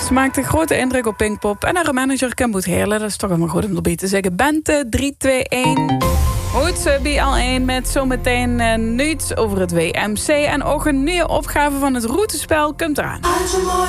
Ze maakte grote indruk op Pinkpop. En haar manager Kim Boet Heerlen, dat is toch helemaal goed om erbij te zeggen. Bente 3, 2, 1. Goed, bij al 1 met zometeen nieuws over het WMC. En ook een nieuwe opgave van het routespel komt eraan.